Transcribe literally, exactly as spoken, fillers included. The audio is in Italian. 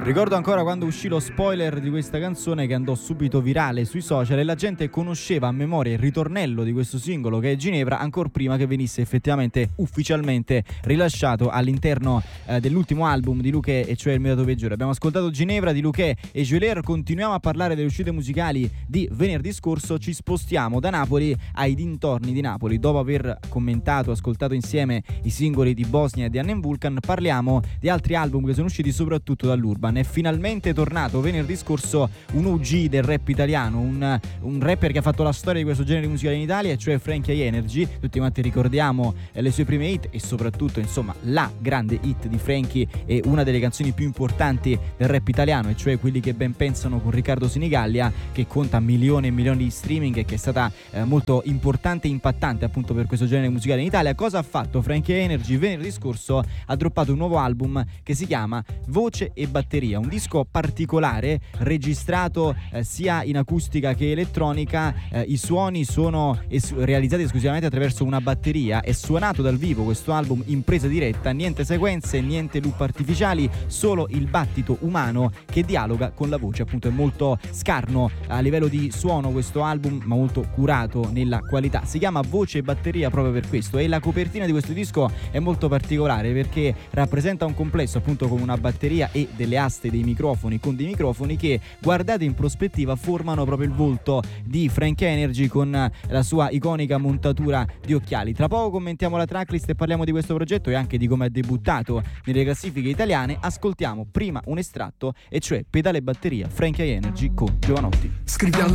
Ricordo ancora quando uscì lo spoiler di questa canzone che andò subito virale sui social e la gente conosceva a memoria il ritornello di questo singolo che è Ginevra ancora prima che venisse effettivamente ufficialmente rilasciato all'interno eh, dell'ultimo album di Luchè, e cioè Il metodo peggiore. Abbiamo ascoltato Ginevra di Luchè e Geolier, continuiamo a parlare delle uscite musicali di venerdì scorso, ci spostiamo da Napoli ai dintorni di Napoli. Dopo aver commentato, ascoltato insieme i singoli di Bosnia e di Annem Vulcan, parliamo di altri album che sono usciti soprattutto dall'Urban. È finalmente tornato venerdì scorso un O G del rap italiano, un, un rapper che ha fatto la storia di questo genere musicale in Italia, cioè Frankie Energy. Tutti quanti ricordiamo eh, le sue prime hit e soprattutto, insomma, la grande hit di Frankie e una delle canzoni più importanti del rap italiano, e cioè Quelli che ben pensano con Riccardo Sinigallia, che conta milioni e milioni di streaming e che è stata eh, molto importante e impattante appunto per questo genere musicale in Italia. Cosa ha fatto Frankie Energy? Venerdì scorso ha droppato un nuovo album che si chiama Voce e Batteria, un disco particolare registrato eh, sia in acustica che elettronica. Eh, i suoni sono es- realizzati esclusivamente attraverso una batteria. È suonato dal vivo questo album in presa diretta, niente sequenze, niente loop artificiali, solo il battito umano che dialoga con la voce. Appunto è molto scarno a livello di suono questo album, ma molto curato nella qualità. Si chiama Voce e Batteria proprio per questo, e la copertina di questo disco è molto particolare perché rappresenta un complesso appunto con una batteria e delle aste dei microfoni con dei microfoni che, guardate in prospettiva, formano proprio il volto di Frankie Energy con la sua iconica montatura di occhiali. Tra poco commentiamo la tracklist e parliamo di questo progetto e anche di come ha debuttato nelle classifiche italiane. Ascoltiamo prima un estratto, e cioè Pedale e Batteria, Frankie Energy con Giovanotti. Scrivi